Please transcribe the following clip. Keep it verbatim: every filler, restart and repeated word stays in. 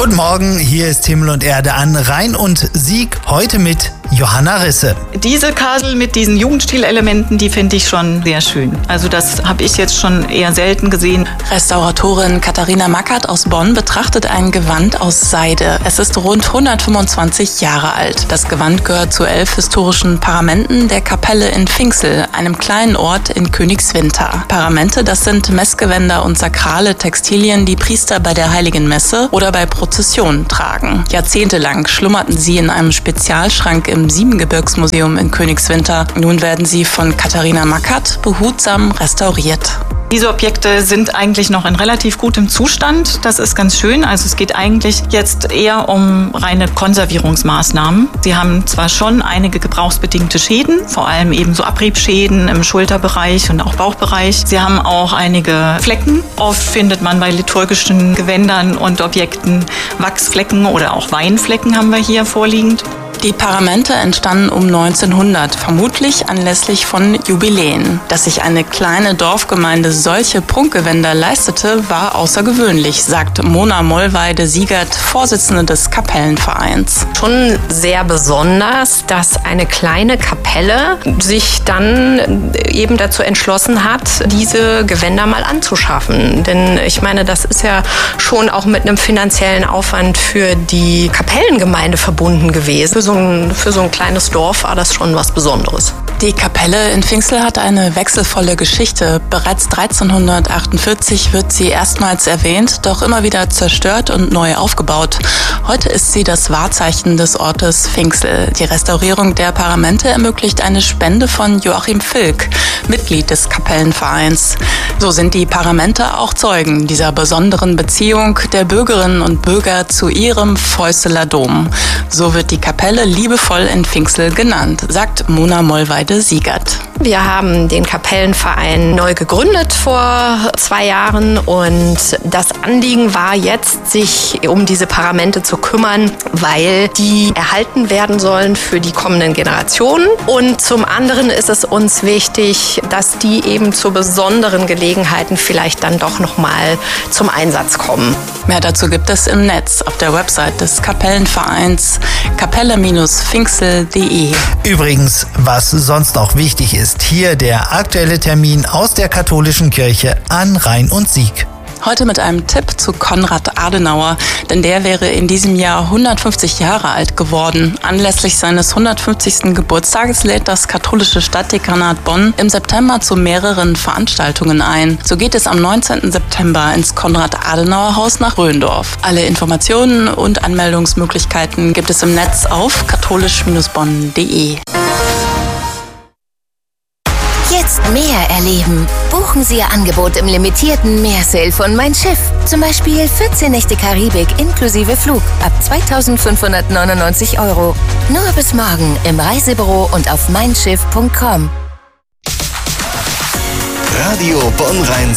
Guten Morgen, hier ist Himmel und Erde an Rhein und Sieg, heute mit Johanna Risse. Diese Kasel mit diesen Jugendstilelementen, die finde ich schon sehr schön. Also das habe ich jetzt schon eher selten gesehen. Restauratorin Katharina Mackert aus Bonn betrachtet ein Gewand aus Seide. Es ist rund hundertfünfundzwanzig Jahre alt. Das Gewand gehört zu elf historischen Paramenten der Kapelle in Pfinxel, einem kleinen Ort in Königswinter. Paramente, das sind Messgewänder und sakrale Textilien, die Priester bei der Heiligen Messe oder bei Prozessionen tragen. Jahrzehntelang schlummerten sie in einem Spezialschrank im Siebengebirgsmuseum in Königswinter. Nun werden sie von Katharina Mackert behutsam restauriert. Diese Objekte sind eigentlich noch in relativ gutem Zustand. Das ist ganz schön. Also es geht eigentlich jetzt eher um reine Konservierungsmaßnahmen. Sie haben zwar schon einige gebrauchsbedingte Schäden, vor allem eben so Abriebschäden im Schulterbereich und auch Bauchbereich. Sie haben auch einige Flecken. Oft findet man bei liturgischen Gewändern und Objekten Wachsflecken oder auch Weinflecken haben wir hier vorliegend. Die Paramente entstanden um neunzehnhundert, vermutlich anlässlich von Jubiläen. Dass sich eine kleine Dorfgemeinde solche Prunkgewänder leistete, war außergewöhnlich, sagt Mona Mollweide-Siegert, Vorsitzende des Kapellenvereins. Schon sehr besonders, dass eine kleine Kapelle sich dann eben dazu entschlossen hat, diese Gewänder mal anzuschaffen. Denn ich meine, das ist ja schon auch mit einem finanziellen Aufwand für die Kapellengemeinde verbunden gewesen. Für so ein, für so ein kleines Dorf war das schon was Besonderes. Die Kapelle in Pfinxel hat eine wechselvolle Geschichte. Bereits dreizehnhundertachtundvierzig wird sie erstmals erwähnt, doch immer wieder zerstört und neu aufgebaut. Heute ist sie das Wahrzeichen des Ortes Pfinxel. Die Restaurierung der Paramente ermöglicht eine Spende von Joachim Filk, Mitglied des Kapellenvereins. So sind die Paramente auch Zeugen dieser besonderen Beziehung der Bürgerinnen und Bürger zu ihrem Pfäuseler Dom. So wird die Kapelle liebevoll in Pfinxel genannt, sagt Mona Mollweide-Siegert. Wir haben den Kapellenverein neu gegründet vor zwei Jahren und das Anliegen war jetzt, sich um diese Paramente zu kümmern, weil die erhalten werden sollen für die kommenden Generationen. Und zum anderen ist es uns wichtig, dass die eben zu besonderen Gelegenheiten vielleicht dann doch nochmal zum Einsatz kommen. Mehr dazu gibt es im Netz auf der Website des Kapellenvereins kapelle Bindestrich pfinxel punkt de. Übrigens, was sonst noch wichtig ist, hier der aktuelle Termin aus der katholischen Kirche an Rhein und Sieg. Heute mit einem Tipp zu Konrad Adenauer, denn der wäre in diesem Jahr hundertfünfzig Jahre alt geworden. Anlässlich seines hundertfünfzigsten Geburtstages lädt das katholische Stadtdekanat Bonn im September zu mehreren Veranstaltungen ein. So geht es am neunzehnten September ins Konrad-Adenauer-Haus nach Röndorf. Alle Informationen und Anmeldungsmöglichkeiten gibt es im Netz auf katholisch Bindestrich bonn punkt de. Jetzt mehr erleben. Buchen Sie Ihr Angebot im limitierten Meersale von Mein Schiff. Zum Beispiel vierzehn Nächte Karibik inklusive Flug ab zweitausendfünfhundertneunundneunzig Euro. Nur bis morgen im Reisebüro und auf mein schiff punkt com. Radio Bonn-Rhein